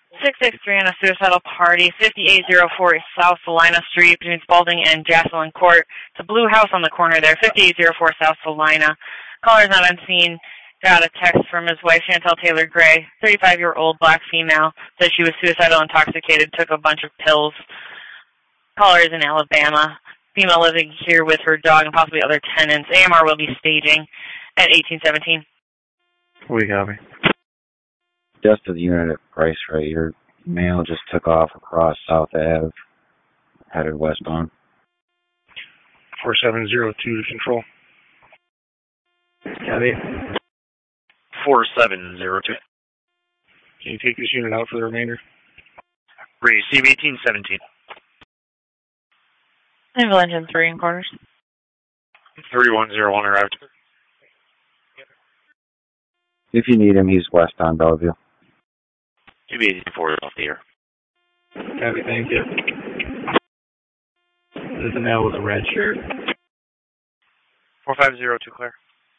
663 on a suicidal party, 5804 South Salina Street between Spalding and Jocelyn Court. It's a blue house on the corner there, 5804 South Salina. Caller's not on scene. Got a text from his wife, Chantel Taylor Gray, 35-year-old black female, said she was suicidal, intoxicated, took a bunch of pills. Caller is in Alabama. Female living here with her dog and possibly other tenants. AMR will be staging at 1817. We copy. Just to the unit at Price right here. Male just took off across South Ave, headed westbound. 4702 to control. Copy. 4702. Can you take this unit out for the remainder? Receive 1817. Naval Engine 3 in quarters. 3101 arrived. If you need him, he's west on Bellevue. QB84 off the air. Copy, thank you. This is a male with a red shirt. 4502 clear.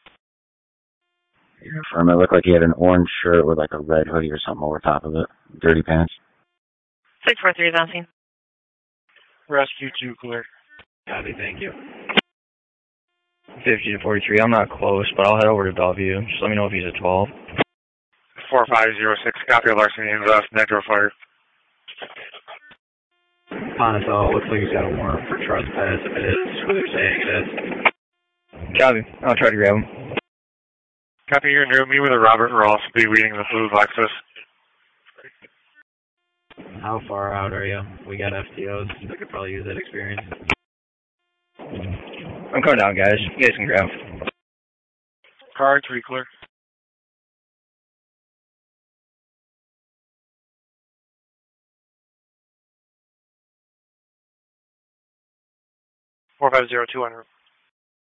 From it looked like he had an orange shirt with like a red hoodie or something over top of it. Dirty pants. 643 is on scene. Rescue 2 clear. Copy, thank you. 50 to 43, I'm not close, but I'll head over to Bellevue. Just let me know if he's at 12. 4506, copy larceny and nitro fire. Ponasol, looks like he's got a warrant for trespass if it is who they're saying it is. Copy, I'll try to grab him. Copy, you're new. Me with a Robert Ross, be reading the blue Lexus. How far out are you? We got FTOs. I could probably use that experience. I'm coming down, guys. You guys can grab. Car 3 clear. Four 502 en route.